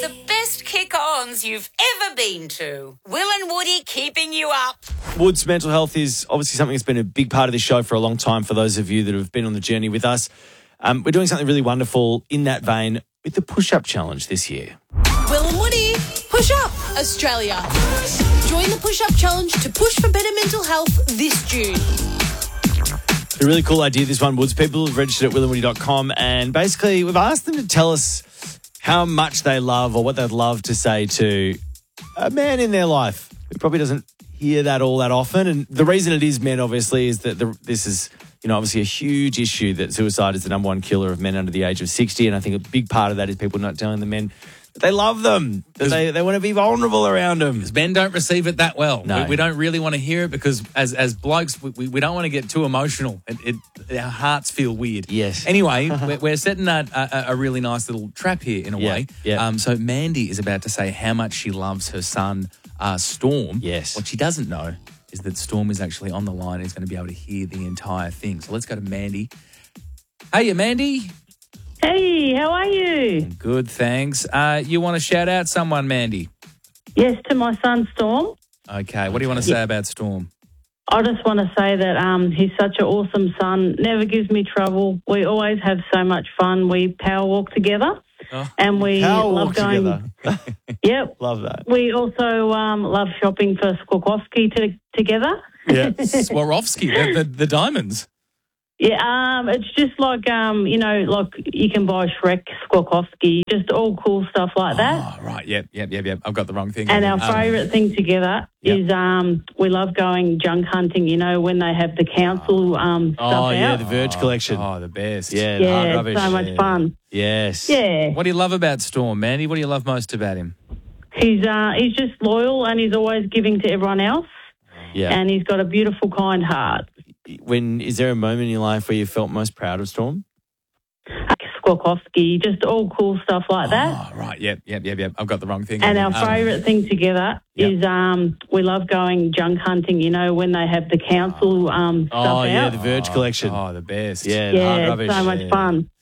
The best kick-ons you've ever been to. Will and Woody keeping you up. Wood's mental health is obviously something that's been a big part of this show for a long time for those of you that have been on the journey with us. We're doing something really wonderful in that vein with the push-up challenge this year. Will and Woody, push up, Australia. Join the push-up challenge to push for better mental health this June. A really cool idea, this one, Woods. People have registered at willandwoody.com and basically we've asked them to tell us how much they love or what they'd love to say to a man in their life who probably doesn't hear that all that often. And the reason it is men, obviously, is that this is, obviously a huge issue that suicide is the number one killer of men under the age of 60. And I think a big part of that is people not telling the men that they love them, that they want to be vulnerable around them. Because men don't receive it that well. No. We don't really want to hear it because as blokes, we don't want to get too emotional. Our hearts feel weird. Yes. Anyway, we're setting a really nice little trap here in a way. Yeah. So Mandy is about to say how much she loves her son, Storm. Yes. What she doesn't know is that Storm is actually on the line and is going to be able to hear the entire thing. So let's go to Mandy. Hey, Mandy. Hey, how are you? Good, thanks. You want to shout out someone, Mandy? Yes, to my son, Storm. Okay, what do you want to say about Storm? I just want to say that he's such an awesome son, never gives me trouble. We always have so much fun. We power walk together and we Power love walk going. together. Yep. Love that. We also love shopping for Swarovski together. Yeah. Swarovski, the diamonds. Yeah, it's just like, like you can buy Shrek, Swarovski, just all cool stuff like that. Oh, right. Yep. I've got the wrong thing. And our favourite thing together is we love going junk hunting, when they have the council stuff out. Oh, yeah, the Verge collection. Oh, the best. Yeah, the hard Yeah, rubbish. it's so much fun. Yes. Yeah. What do you love about Storm, Mandy? What do you love most about him? He's just loyal and he's always giving to everyone else. Yeah. And he's got a beautiful, kind heart. Is there a moment in your life where you felt most proud of Storm? Swarovski, just all cool stuff like that. Oh, right. Yep. I've got the wrong thing. And our favourite thing together is we love going junk hunting, when they have the council stuff out. Oh, yeah, the Verge collection. Oh, the best. Yeah, the hard Yeah, rubbish. it's so much fun.